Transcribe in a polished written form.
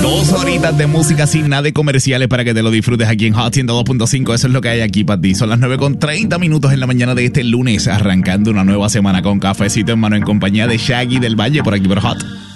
2 horitas de música sin nada de comerciales para que te lo disfrutes aquí en Hot 102.5. Eso es lo que hay aquí para ti. Son las 9:30 en la mañana de este lunes, arrancando una nueva semana con cafecito en mano en compañía de Shaggy del Valle por aquí por Hot.